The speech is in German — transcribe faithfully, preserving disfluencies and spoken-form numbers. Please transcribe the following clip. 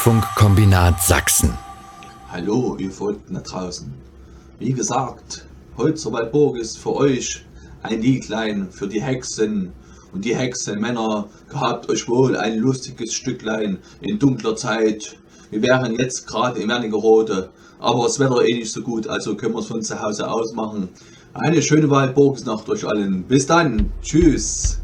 Rundfunkkombinat Sachsen. Hallo, ihr Volk da draußen. Wie gesagt, heute zur Walburg ist für euch ein Liedlein für die Hexen und die Hexenmänner. Gehabt euch wohl ein lustiges Stücklein in dunkler Zeit. Wir wären jetzt gerade in Wernigerode, aber das Wetter eh nicht so gut, also können wir es von zu Hause aus machen. Eine schöne Walburgsnacht euch allen. Bis dann. Tschüss.